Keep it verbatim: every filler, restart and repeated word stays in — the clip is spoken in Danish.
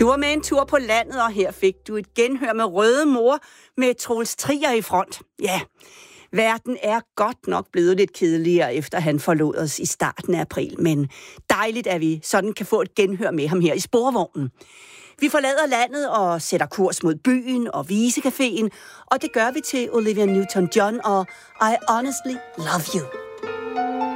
Du var med en tur på landet, og her fik du et genhør med Røde Mor med Troels Trier i front. Ja, verden er godt nok blevet lidt kedeligere, efter han forlod os i starten af april, men dejligt, at vi sådan kan få et genhør med ham her i sporvognen. Vi forlader landet og sætter kurs mod byen og Visecaféen, og det gør vi til Olivia Newton-John og I Honestly Love You.